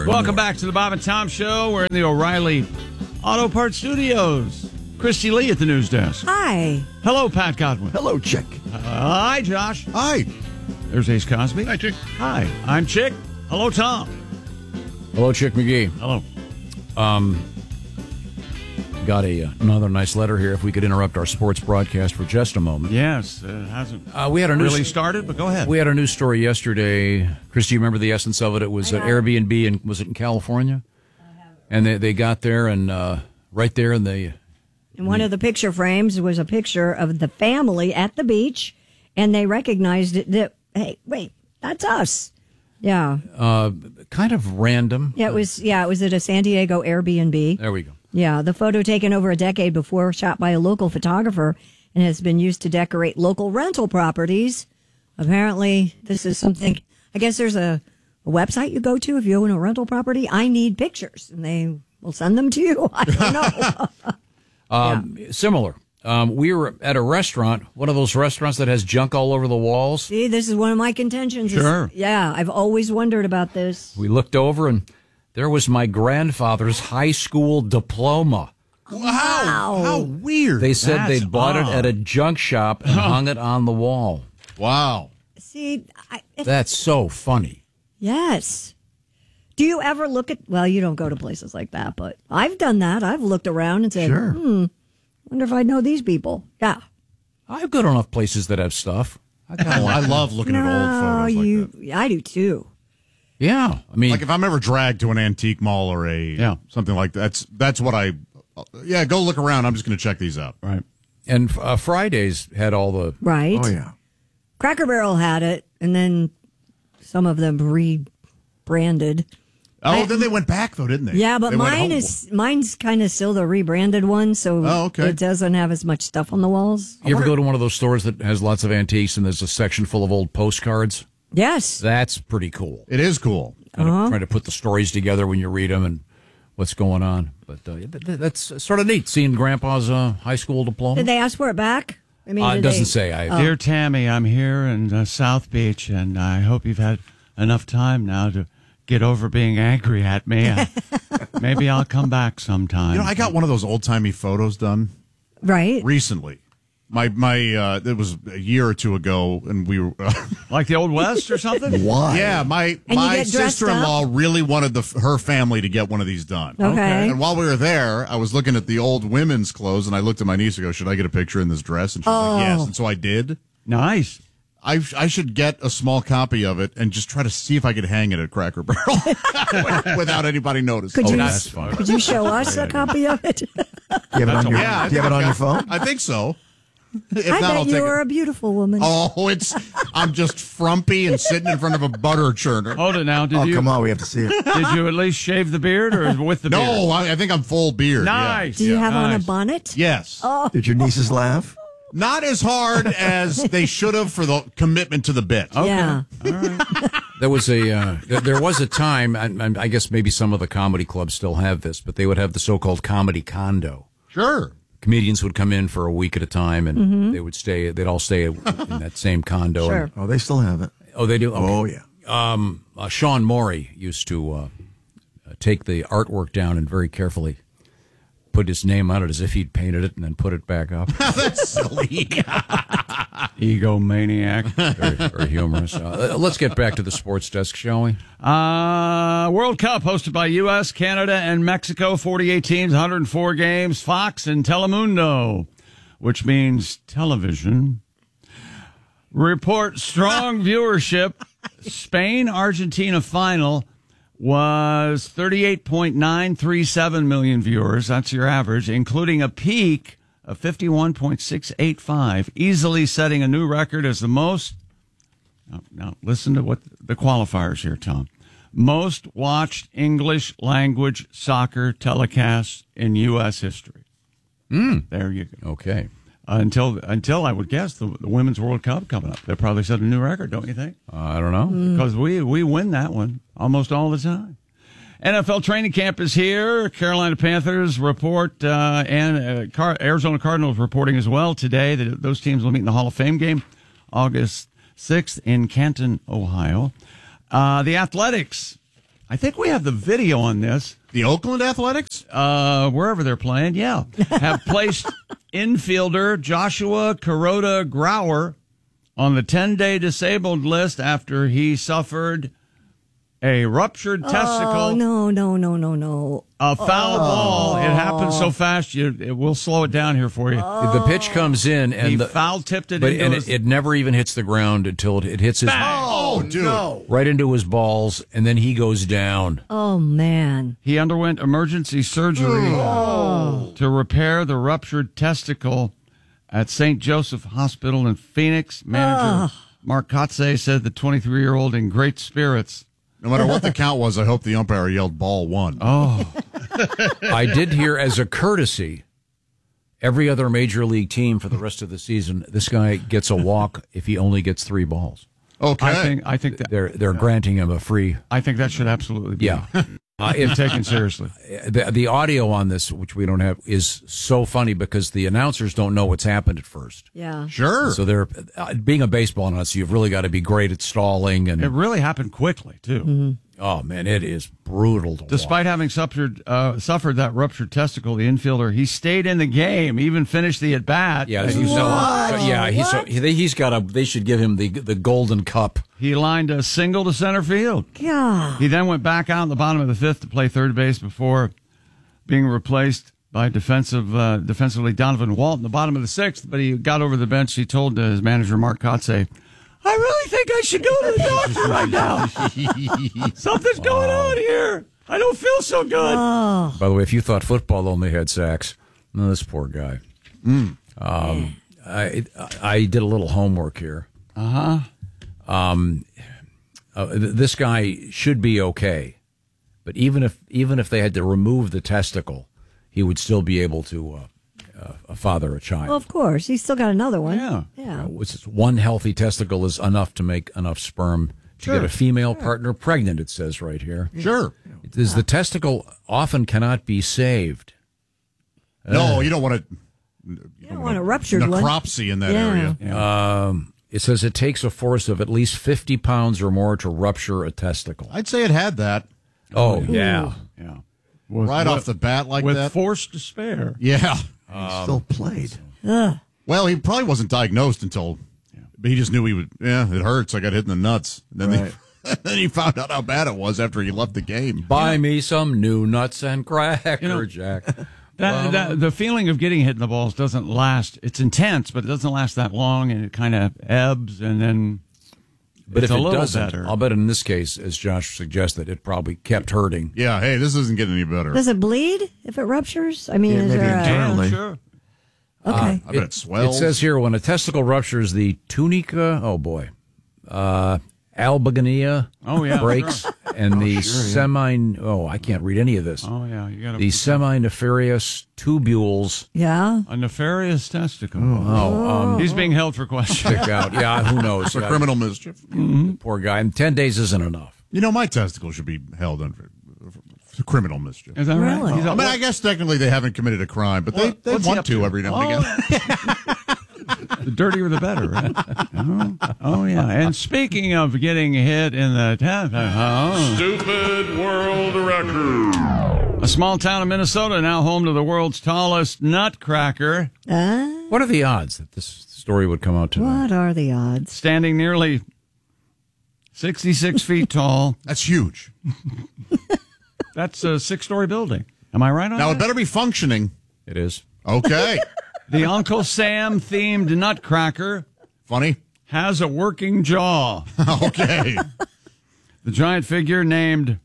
Welcome back to the Bob and Tom Show. We're in the O'Reilly Auto Parts Studios. Christy Lee at the news desk. Hi. Hello, Pat Godwin. Hello, Chick. Hi, Josh. Hi. There's Ace Cosby. Hi, Chick. Hi, I'm Chick. Hello, Tom. Hello, Chick McGee. Hello. Got another nice letter here. If we could interrupt our sports broadcast for just a moment. Yes, it hasn't We had a really started, but go ahead. We had a news story yesterday. Christy, you remember the essence of it? It was at Airbnb, and was it in California? And they got there, and right there, and they... In one of the picture frames was a picture of the family at the beach, and they recognized it. Hey, wait, that's us. Yeah. Kind of random. Yeah, it was at a San Diego Airbnb. There we go. Yeah, the photo taken over a decade before, shot by a local photographer, and has been used to decorate local rental properties. Apparently, this is something, I guess there's a website you go to if you own a rental property. I need pictures, and they will send them to you. I don't know. Similar. We were at a restaurant, one of those restaurants that has junk all over the walls. See, this is one of my contentions. Sure. Yeah, I've always wondered about this. We looked over, and there was my grandfather's high school diploma. Wow. How weird. They said That's they'd bought odd. it at a junk shop and hung it on the wall. Wow. See, That's so funny. yes. Do you ever look at, well, you don't go to places like that, but I've done that. I've looked around and said, wonder if I know these people. Yeah. I have good enough places that have stuff. I love looking at old photos like that. I do too. Yeah, I mean, Like if I'm ever dragged to an antique mall or something like that, that's what go look around. I'm just going to check these out. Right. and Fridays had all the Right. Oh, yeah. Cracker Barrel had it, and then some of them rebranded. Oh, then they went back, though, didn't they? Yeah, but They went mine's kind of still the rebranded one, so it doesn't have as much stuff on the walls. You ever go to one of those stores that has lots of antiques and there's a section full of old postcards? Yes. That's pretty cool. It is cool. Trying to put the stories together when you read them and what's going on. But that's sort of neat, seeing Grandpa's high school diploma. Did they ask for it back? I mean, It doesn't say. Dear Tammy, I'm here in South Beach, and I hope you've had enough time now to get over being angry at me. Maybe I'll come back sometime. I got one of those old-timey photos done Right. recently. It was a year or two ago, and we were Like the Old West or something? Why? Yeah, my And you get dressed sister-in-law really wanted her family to get one of these done. Okay. And while we were there, I was looking at the old women's clothes, and I looked at my niece and go, "Should I get a picture in this dress?" And she was like, "Yes." And so I did. Nice. I should get a small copy of it and just try to see if I could hang it at Cracker Barrel without anybody noticing. That's fun. Could you show us a copy of it? Do you have it on your phone? I think so. If I not, I'll bet take you are it. a beautiful woman. Oh, I'm just frumpy and sitting in front of a butter churner. Hold it now. Did Oh, you come on. We have to see it. Did you at least shave the beard or with the beard? No, I think I'm full beard. Nice. Do you have on a Nice. bonnet? Yes. Did your nieces laugh? Not as hard as they should have for the commitment to the bit. Yeah. There was a time, and I guess maybe some of the comedy clubs still have this, but they would have the so-called comedy condo. Sure. Comedians would come in for a week at a time, and they'd all stay in that same condo. Sure. And- Oh, they still have it. oh, they do? Okay. Oh, yeah. Sean Morey used to take the artwork down and very carefully put his name on it as if he'd painted it and then put it back up. That's silly. Egomaniac. Very, very humorous. Let's get back to the sports desk, shall we? World Cup hosted by U.S., Canada, and Mexico. 48 teams, 104 games. Fox and Telemundo, which means television, report strong viewership. Spain-Argentina final was 38.937 million viewers. That's your average, including a peak of 51.685, easily setting a new record as the most. Now listen to what the qualifiers here, Tom. Most watched English language soccer telecasts in U.S. history. There you go. Okay. Until I would guess the Women's World Cup coming up. They'll probably set a new record, don't you think? I don't know. Because we win that one almost all the time. NFL training camp is here. Carolina Panthers report, and Arizona Cardinals reporting as well today that those teams will meet in the Hall of Fame game August 6th in Canton, Ohio. The Athletics I think we have the video on this. The Oakland Athletics? Wherever they're playing, yeah, have placed infielder Joshua Kuroda Grauer on the 10-day disabled list after he suffered a ruptured testicle. No. A foul ball. It happened so fast. We'll slow it down here for you. The pitch comes in, and He foul tipped it, it never even hits the ground until it hits his Oh, dude. right into his balls, and then he goes down. Oh, man. He underwent emergency surgery to repair the ruptured testicle at St. Joseph Hospital in Phoenix. Manager Mark Kotze said the 23-year-old in great spirits. No matter what the count was, I hope the umpire yelled ball one. Oh, I did hear, as a courtesy, every other major league team for the rest of the season, this guy gets a walk if he only gets 3 balls. Okay. I think that They're granting him a free. I think that should absolutely be taken seriously. The audio on this, which we don't have, is so funny because the announcers don't know what's happened at first. Yeah. Sure. So they're being a baseball announcer, you've really got to be great at stalling, and It really happened quickly too. oh man, it is brutal to Despite having suffered that ruptured testicle, the infielder he stayed in the game, even finished the at bat. Yeah, he's got a. They should give him the Golden Cup. He lined a single to center field. Yeah. He then went back out in the bottom of the 5th to play third base before being replaced by defensively Donovan Walton in the bottom of the 6th. But he got over the bench. He told his manager Mark Kotze, "I really think I should go to the doctor right now. Something's going on here. I don't feel so good." By the way, if you thought football only had sacks, no, this poor guy. I did a little homework here. This guy should be okay, but even if they had to remove the testicle, he would still be able to father a child. Well, of course. He's still got another one. Yeah. One healthy testicle is enough to make enough sperm to get a female partner pregnant, it says right here. Sure. The testicle often cannot be saved. No, you don't want to. You don't want a ruptured one. Necropsy in that area. It says it takes a force of at least 50 pounds or more to rupture a testicle. I'd say it had that. Oh, yeah. Yeah. Right off the bat like with that. force to spare. Yeah. He still played. Well, he probably wasn't diagnosed until, but he just knew he would. Yeah, it hurts. I got hit in the nuts. And then, then he found out how bad it was after he left the game. Buy me some new nuts and cracker, Jack. The feeling of getting hit in the balls doesn't last. It's intense, but it doesn't last that long, and it kind of ebbs, and then But it's if a it little doesn't, better. I'll bet in this case, as Josh suggested, it probably kept hurting. Yeah, hey, this isn't getting any better. Does it bleed if it ruptures? I mean, Yeah, is maybe there internally. Sure. Okay. I bet it swells. It says here when a testicle ruptures, the tunica, albuginea breaks, and the I can't read any of this. Oh, yeah. You got The seminiferous tubules Yeah. a nefarious testicle. He's being held for question. stick out. Yeah, who knows? for criminal mischief. Poor guy. And 10 days isn't enough. You know, my testicle should be held under for criminal mischief. Is that right? Really? I mean, I guess technically they haven't committed a crime, but they what's he want up to to? every now and again. The dirtier the better, right? Oh, yeah. And speaking of getting hit in the Stupid world record. a small town of Minnesota now home to the world's tallest nutcracker, What are the odds that this story would come out tonight? What are the odds? standing nearly 66 feet tall. That's huge. That's a 6-story building. Am I right on Now, it that? better be functioning. It is. Okay. The Uncle Sam themed nutcracker Funny. has a working jaw. Okay. The giant figure named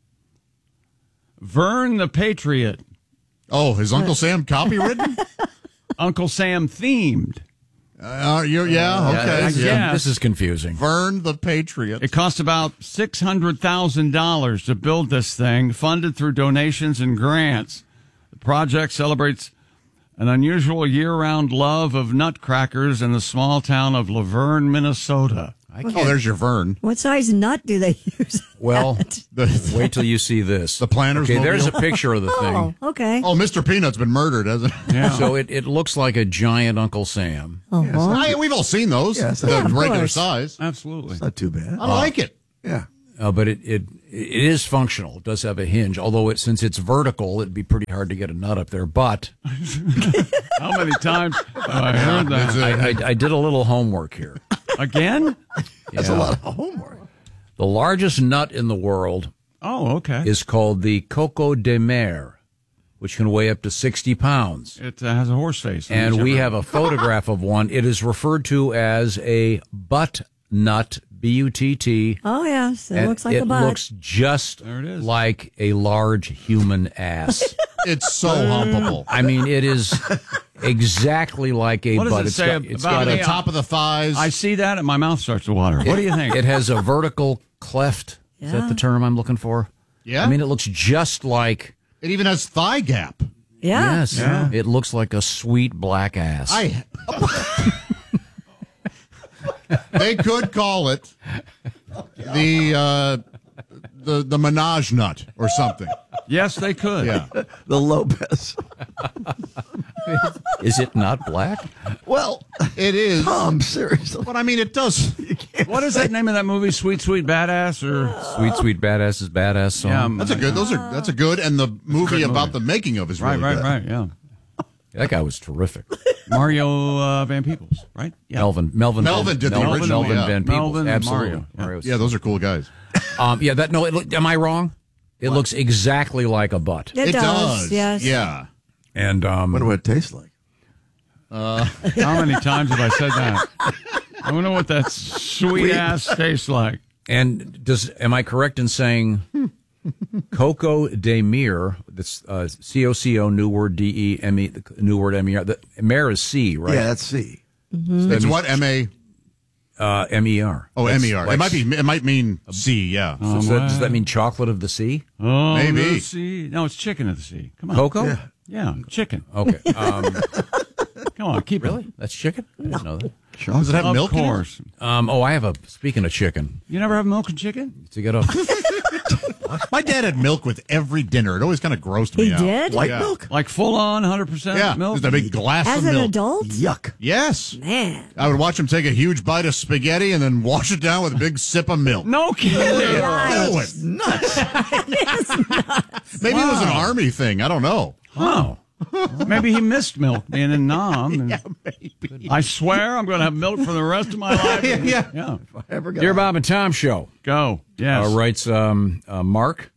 Vern the Patriot, Oh, is Uncle Sam copywritten? Uncle Sam themed. Okay. Yeah. This is confusing. Vern the Patriot. It cost about $600,000 to build this thing, funded through donations and grants. The project celebrates an unusual year-round love of nutcrackers in the small town of Laverne, Minnesota. Oh, there's your Vern. What size nut do they use? Well, wait till you see this. The Planters Okay, there's a Mobile? picture of the thing. Oh, okay. Oh, Mr. Peanut's been murdered, hasn't he? Yeah. So it looks like a giant Uncle Sam. We've all seen those. Yes, the of regular course. size. Absolutely. Not too bad. I like it. Yeah. But it It is functional. It does have a hinge, although since it's vertical, it'd be pretty hard to get a nut up there. But How many times have I heard that? I did a little homework here. Again? That's a lot of homework. The largest nut in the world Oh, okay. is called the coco de mer, which can weigh up to 60 pounds. It has a horse face. And we have a photograph of one. It is referred to as a butt nut, B-U-T-T. Oh, yes. It and looks like a butt. It looks just There it is. like a large human ass. It's so humpable. I mean, it is exactly like a What does butt. it say It's about got The it? a, top of the thighs. I see that and my mouth starts to water. What do you think? it has a vertical cleft. Is that Yeah. the term I'm looking for? Yeah. I mean, it looks just like... It even has thigh gap. Yeah. Yes. It looks like a sweet black ass. They could call it the Menage nut or something. Yes, they could. Yeah. The Lopez. Is it not black? Well, It is. seriously. But I mean, it does. What is that name of that movie? Sweet, Sweet Badass? Or Sweet, sweet badass is badass song. That's a good. That's a good. And the movie about the making of is really good. right. Yeah. That guy was terrific. Mario Van Peebles, right? Yeah. Melvin did the original, Melvin yeah. Van Peebles. Melvin and Absolutely. Mario. Mario's- Yeah, those are cool guys. am I wrong? It looks exactly like a butt. It does. Yes. Yeah. And Wonder what it tastes like. How many times have I said that? I wonder what that sweet ass tastes like. And am I correct in saying Coco de Mer? That's C-O-C-O, new word D-E-M-E, new word M-E-R. The mer is C, right? Yeah, that's C. It's what M-A. M-E-R. Oh, That's M-E-R. like- It might mean C. Yeah. Does that mean chocolate of the sea? Oh, Maybe. the sea. No, it's chicken of the sea. Come on. Coco? Yeah, chicken. Okay. Come on, keep Really? it. That's chicken? I didn't know that. Does it have Of milk in it? course. Speaking of chicken, You never have milk and chicken? to get up. My dad had milk with every dinner. It always kind of grossed me He out. did? White Yeah. milk? Like full on 100% Yeah. milk? Just a big glass As of an milk. adult? Yuck. Yes. Man. I would watch him take a huge bite of spaghetti and then wash it down with a big sip of milk. No kidding. Do it. Nuts. Maybe it was an army thing. I don't know. Oh. Maybe he missed milk being in Nam. And Maybe. I swear I'm going to have milk for the rest of my life. Yeah. Yeah. Dear Bob and Tom Show. Go. Yes. Writes Mark.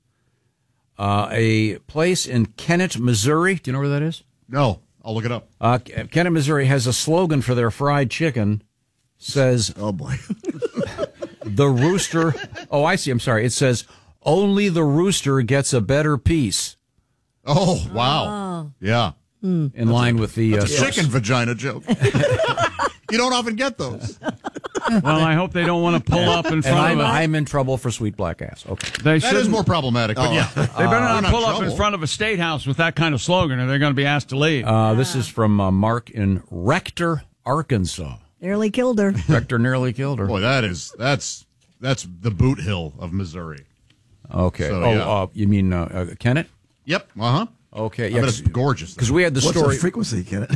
A place in Kennett, Missouri. Do you know where that is? No, I'll look it up. Kennett, Missouri has a slogan for their fried chicken. Says, Oh, boy. the rooster. Oh, I see. I'm sorry. It says, only the rooster gets a better piece. Oh, wow. Yeah. In line with the Chicken vagina joke. You don't often get those. Well, I hope they don't want to pull up in And front of I'm in trouble for sweet black ass. Okay. They That is shouldn't. more problematic, but yeah. They better not not pull up in trouble. front of a state house with that kind of slogan, or they're going to be asked to leave. This is from Mark in Rector, Arkansas. Nearly killed her. Rector nearly killed her. Boy, that's the boot hill of Missouri. Okay. So, yeah. You mean Kennett? Yep. Uh-huh. Okay. I Yeah. bet it's gorgeous. Because we had the What's story. the frequency, Kenneth?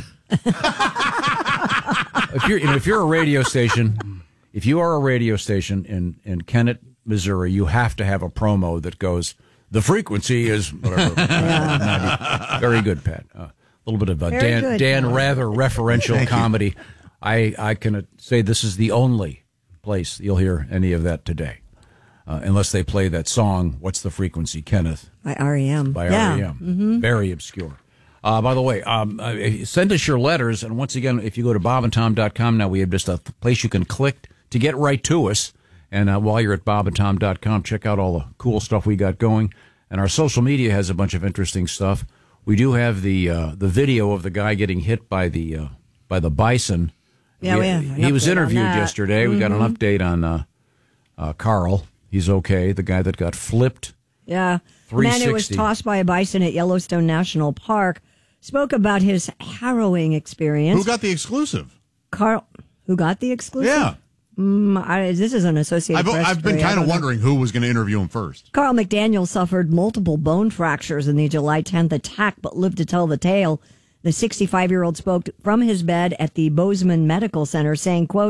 If you're a radio station, if you are a radio station in Kennett, Missouri, you have to have a promo that goes, the frequency is whatever. 90. Very good, Pat. A little bit of Very good, Dan Pat. Rather referential comedy. I can say this is the only place you'll hear any of that today. Unless they play that song, What's the Frequency, Kenneth? By REM. By Yeah. REM. Very obscure. By the way, send us your letters. And once again, if you go to bobandtom.com, now we have just a place you can click to get right to us. And while you're at bobandtom.com, check out all the cool stuff we got going. And our social media has a bunch of interesting stuff. We do have the video of the guy getting hit by the bison. Yeah, we have an He was update on interviewed that. yesterday. We got an update on Carl. He's okay. The guy that got flipped. Yeah. The man who was 360. tossed by a bison at Yellowstone National Park spoke about his harrowing experience. Who got the exclusive? Carl, who got the exclusive? Yeah. This is an Associated Press I've been story. I kind of don't know. wondering who was going to interview him first. Carl McDaniel suffered multiple bone fractures in the July 10th attack, but lived to tell the tale. The 65-year-old spoke from his bed at the Bozeman Medical Center, saying, quote,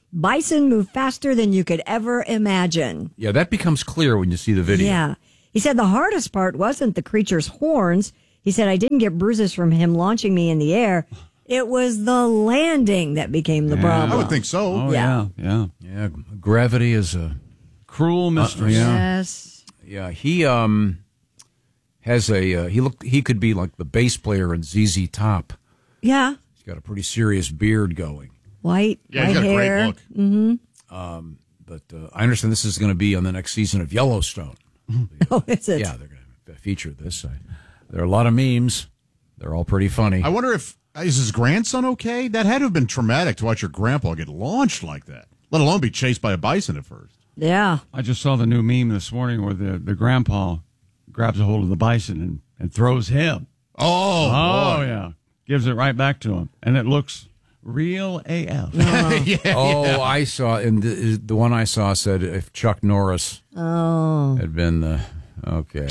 Bison move faster than you could ever imagine. Yeah, that becomes clear when you see the video. Yeah. He said the hardest part wasn't the creature's horns. He said, I didn't get bruises from him launching me in the air. It was the landing that became the problem. I would think so. Oh, yeah. Yeah, gravity is a Cruel mistress. Yes. Yeah, he has a he could be like the bass player in ZZ Top. Yeah. He's got a pretty serious beard going. White Yeah, he's got a hair. great look. But I understand this is going to be on the next season of Yellowstone. Oh, is it? Yeah, they're going to feature this. There are a lot of memes. They're all pretty funny. I wonder if is his grandson okay? That had to have been traumatic to watch your grandpa get launched like that, let alone be chased by a bison at first. Yeah. I just saw the new meme this morning where the grandpa grabs a hold of the bison and throws him. Oh, boy. Yeah. Gives it right back to him. And it looks real AF. I saw, and the one I saw said if Chuck Norris had been okay.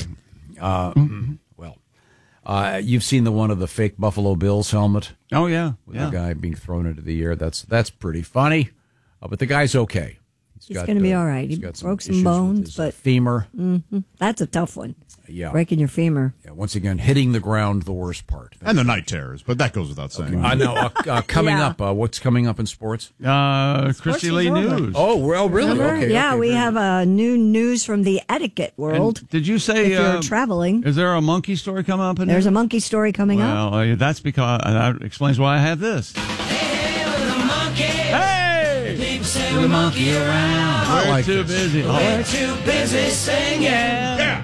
You've seen the one of the fake Buffalo Bills helmet Oh, yeah. with the guy being thrown into the air. That's pretty funny. But the guy's okay. He's going to be all right. He got broke some issues with bones, his, but femur. that's a tough one. Yeah. Breaking your femur. Yeah, once again, hitting the ground, the worst part. And the night terrors, but that goes without saying. I know. Coming Yeah. up, what's coming up in sports? Christy Lee is over. News. Oh, well, really? Remember? Okay. Yeah, okay, we very have new news from the etiquette world. And did you say If you're traveling, is there a monkey story coming up? In there's there? a monkey story coming up. Well, that's because that explains why I have this. Hey! The monkey around. I We're like too this. busy. We're too busy singing. Yeah.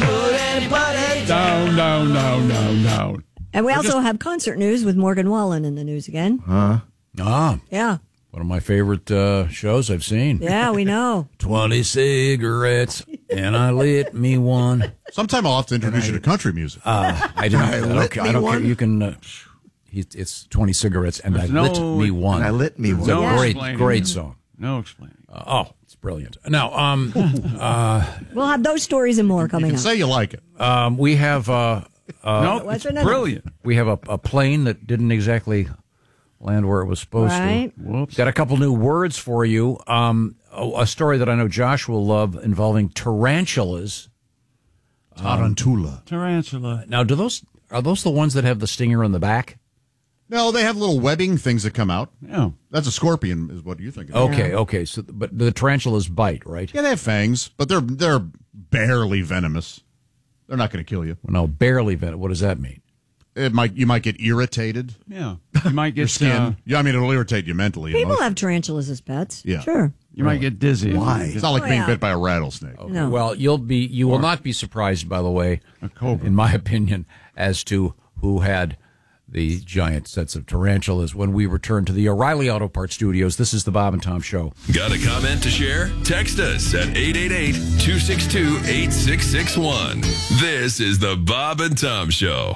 Down. And we also have concert news with Morgan Wallen in the news again. Ah, Yeah. one of my favorite shows I've seen. Yeah, we know. 20 cigarettes, and I lit me one. Sometime I'll have to introduce you to country music. I don't care. You can. It's 20 cigarettes, and I lit me one. And I lit me one. It's a No great, explaining. great song. No explaining. It's brilliant. Now, We'll have those stories and more You coming can up. say you like it. we have no, what's it's another? brilliant. we have a plane that didn't exactly land where it was supposed Right. to. Whoops. Got a couple new words for you. A story that I know Josh will love involving tarantulas. Tarantula. Tarantula. Now, are those the ones that have the stinger on the back? No, they have little webbing things that come out. Yeah. That's a scorpion, is what you think. Okay. So, but the tarantulas bite, right? Yeah, they have fangs, but they're barely venomous. They're not going to kill you. Well, no, barely venom. What does that mean? You might get irritated. Yeah. You might get Your skin. It'll irritate you mentally. People emotionally. have tarantulas as pets. Yeah. Sure. you might get dizzy. Why? It's not like Oh, being yeah. bit by a rattlesnake. No. Well, you will not be surprised, by the way, cobra. in my opinion, as to who had the giant sets of tarantulas when we return to the O'Reilly Auto Parts Studios. This is the Bob and Tom Show. Got a comment to share? Text us at 888-262-8661. This is the Bob and Tom Show.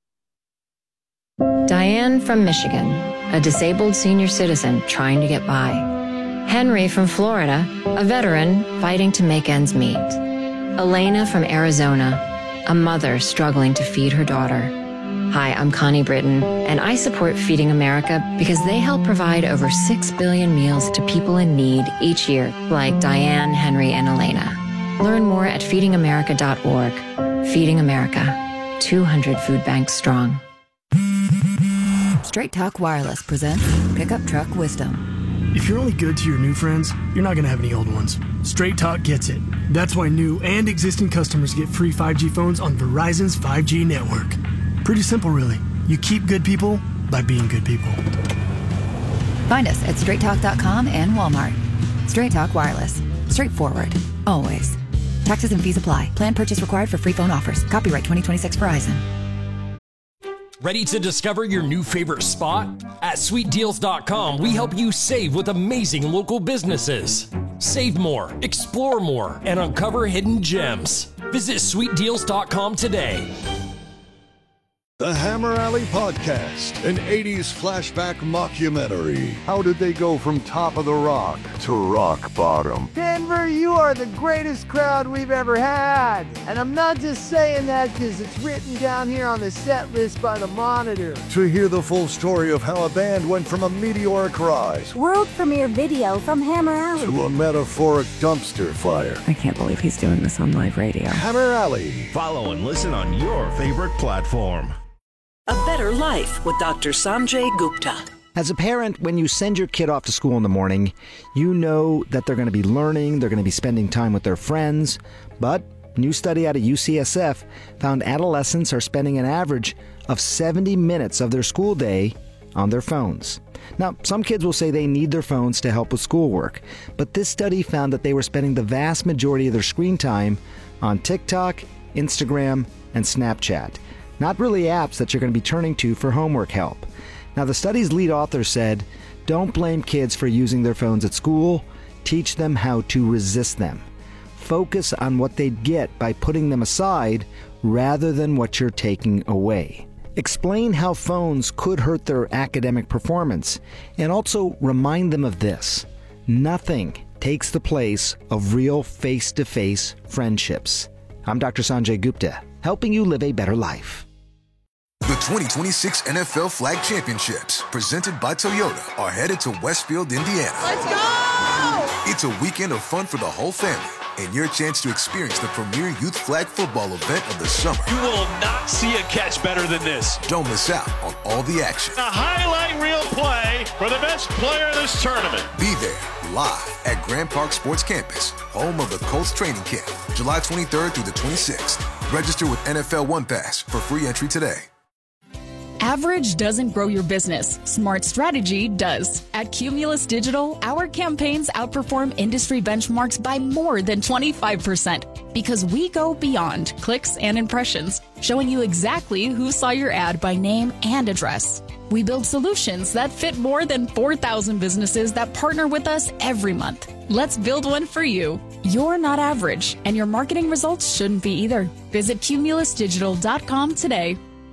Diane from Michigan, a disabled senior citizen trying to get by. Henry from Florida, a veteran fighting to make ends meet. Elena from Arizona, a mother struggling to feed her daughter. Hi, I'm Connie Britton, and I support Feeding America because they help provide over 6 billion meals to people in need each year, like Diane, Henry, and Elena. Learn more at feedingamerica.org. Feeding America, 200 food banks strong. Straight Talk Wireless presents Pickup Truck Wisdom. If you're only good to your new friends, you're not going to have any old ones. Straight Talk gets it. That's why new and existing customers get free 5G phones on Verizon's 5G network. Pretty simple, really. You keep good people by being good people. Find us at straighttalk.com and Walmart. Straight Talk Wireless. Straightforward. Always. Taxes and fees apply. Plan purchase required for free phone offers. Copyright 2026 Verizon. Ready to discover your new favorite spot? At sweetdeals.com, we help you save with amazing local businesses. Save more, explore more, and uncover hidden gems. Visit sweetdeals.com today. The Hammer Alley Podcast, an 80s flashback mockumentary. How did they go from top of the rock to rock bottom? Denver, you are the greatest crowd we've ever had. And I'm not just saying that because it's written down here on the set list by the Monitor. To hear the full story of how a band went from a meteoric rise world premiere video from Hammer Alley to a metaphoric dumpster fire. I can't believe he's doing this on live radio. Hammer Alley. Follow and listen on your favorite platform. A Better Life with Dr. Sanjay Gupta. As a parent, when you send your kid off to school in the morning, you know that they're going to be learning, they're going to be spending time with their friends. But a new study out of UCSF found adolescents are spending an average of 70 minutes of their school day on their phones. Now, some kids will say they need their phones to help with schoolwork, but this study found that they were spending the vast majority of their screen time on TikTok, Instagram, and Snapchat. Not really apps that you're going to be turning to for homework help. Now, the study's lead author said, don't blame kids for using their phones at school. Teach them how to resist them. Focus on what they'd get by putting them aside rather than what you're taking away. Explain how phones could hurt their academic performance, and also remind them of this. Nothing takes the place of real face-to-face friendships. I'm Dr. Sanjay Gupta, helping you live a better life. The 2026 NFL Flag Championships, presented by Toyota, are headed to Westfield, Indiana. Let's go! It's a weekend of fun for the whole family, and your chance to experience the premier youth flag football event of the summer. You will not see a catch better than this. Don't miss out on all the action. A highlight reel play for the best player of this tournament. Be there, live at Grand Park Sports Campus, home of the Colts training camp, July 23rd through the 26th. Register with NFL One Pass for free entry today. Average doesn't grow your business. Smart strategy does. At Cumulus Digital, our campaigns outperform industry benchmarks by more than 25% because we go beyond clicks and impressions, showing you exactly who saw your ad by name and address. We build solutions that fit more than 4,000 businesses that partner with us every month. Let's build one for you. You're not average, and your marketing results shouldn't be either. Visit cumulusdigital.com today.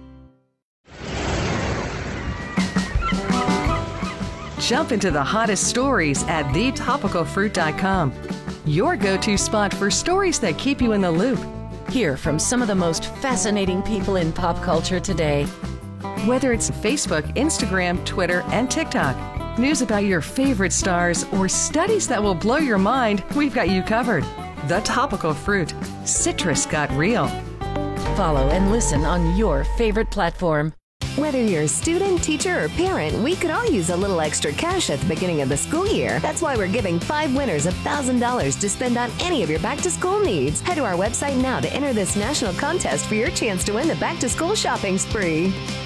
Jump into the hottest stories at thetopicalfruit.com. Your go-to spot for stories that keep you in the loop. Hear from some of the most fascinating people in pop culture today. Whether it's Facebook, Instagram, Twitter, and TikTok, news about your favorite stars, or studies that will blow your mind, we've got you covered. The Topical Fruit. Citrus got real. Follow and listen on your favorite platform. Whether you're a student, teacher, or parent, we could all use a little extra cash at the beginning of the school year. That's why we're giving 5 winners $1,000 to spend on any of your back-to-school needs. Head to our website now to enter this national contest for your chance to win the back-to-school shopping spree.